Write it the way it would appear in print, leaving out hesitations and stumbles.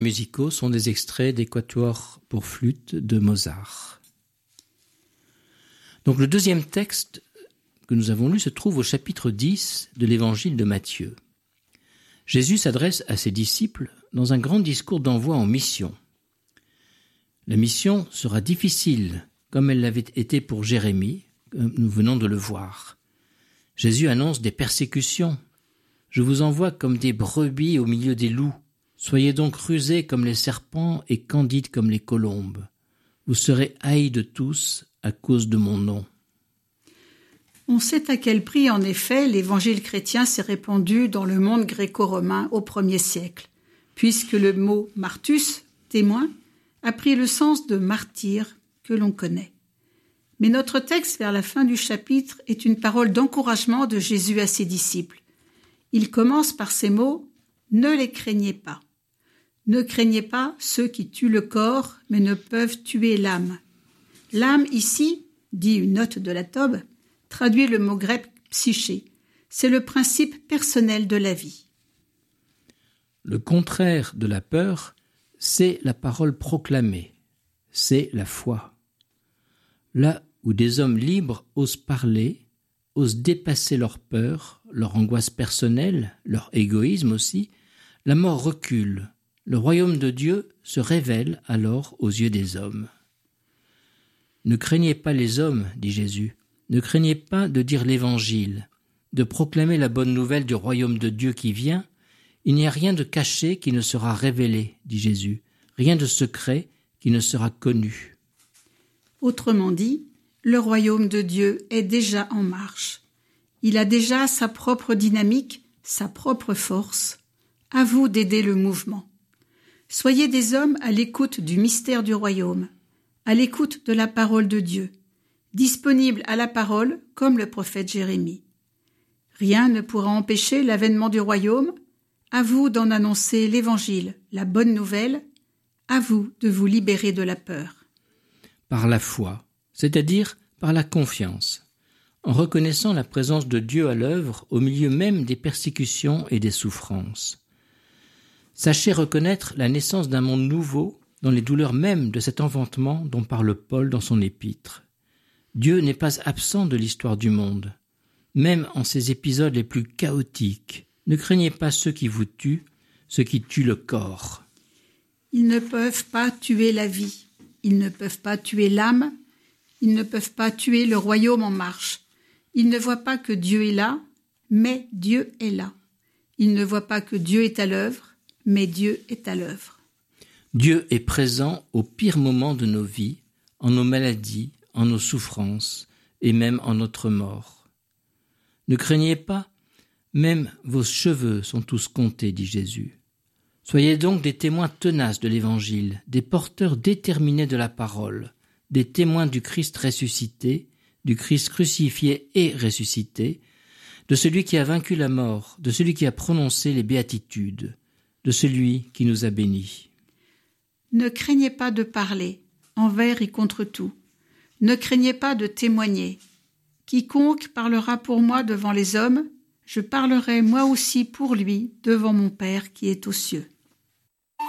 musicaux sont des extraits des quatuors pour flûte de Mozart. Donc le deuxième texte que nous avons lu se trouve au chapitre 10 de l'évangile de Matthieu. Jésus s'adresse à ses disciples dans un grand discours d'envoi en mission. La mission sera difficile, comme elle l'avait été pour Jérémie, comme nous venons de le voir. Jésus annonce des persécutions. « Je vous envoie comme des brebis au milieu des loups. Soyez donc rusés comme les serpents et candides comme les colombes. Vous serez haïs de tous à cause de mon nom. » On sait à quel prix, en effet, l'évangile chrétien s'est répandu dans le monde gréco-romain au 1er siècle, puisque le mot « martus », témoin, a pris le sens de « martyr » que l'on connaît. Mais notre texte, vers la fin du chapitre, est une parole d'encouragement de Jésus à ses disciples. Il commence par ces mots « Ne les craignez pas ». Ne craignez pas ceux qui tuent le corps, mais ne peuvent tuer l'âme. L'âme ici, dit une note de la Tobe, traduit le mot grec psyché. C'est le principe personnel de la vie. Le contraire de la peur, c'est la parole proclamée, c'est la foi. Là où des hommes libres osent parler, osent dépasser leur peur, leur angoisse personnelle, leur égoïsme aussi, la mort recule. Le royaume de Dieu se révèle alors aux yeux des hommes. Ne craignez pas les hommes, dit Jésus, ne craignez pas de dire l'évangile, de proclamer la bonne nouvelle du royaume de Dieu qui vient. Il n'y a rien de caché qui ne sera révélé, dit Jésus, rien de secret qui ne sera connu. Autrement dit, le royaume de Dieu est déjà en marche. Il a déjà sa propre dynamique, sa propre force. À vous d'aider le mouvement. Soyez des hommes à l'écoute du mystère du royaume, à l'écoute de la parole de Dieu, disponibles à la parole comme le prophète Jérémie. Rien ne pourra empêcher l'avènement du royaume. À vous d'en annoncer l'évangile, la bonne nouvelle. À vous de vous libérer de la peur. Par la foi, c'est-à-dire par la confiance, en reconnaissant la présence de Dieu à l'œuvre au milieu même des persécutions et des souffrances. Sachez reconnaître la naissance d'un monde nouveau dans les douleurs mêmes de cet enfantement dont parle Paul dans son épître. Dieu n'est pas absent de l'histoire du monde. Même en ces épisodes les plus chaotiques, ne craignez pas ceux qui vous tuent, ceux qui tuent le corps. Ils ne peuvent pas tuer la vie, ils ne peuvent pas tuer l'âme, ils ne peuvent pas tuer le royaume en marche. Ils ne voient pas que Dieu est là, mais Dieu est là. Ils ne voient pas que Dieu est à l'œuvre, mais Dieu est à l'œuvre. Dieu est présent au pire moment de nos vies, en nos maladies, en nos souffrances et même en notre mort. Ne craignez pas, même vos cheveux sont tous comptés, dit Jésus. Soyez donc des témoins tenaces de l'Évangile, des porteurs déterminés de la parole, des témoins du Christ ressuscité, du Christ crucifié et ressuscité, de celui qui a vaincu la mort, de celui qui a prononcé les béatitudes, de celui qui nous a bénis. Ne craignez pas de parler, envers et contre tout. Ne craignez pas de témoigner. Quiconque parlera pour moi devant les hommes, je parlerai moi aussi pour lui devant mon Père qui est aux cieux.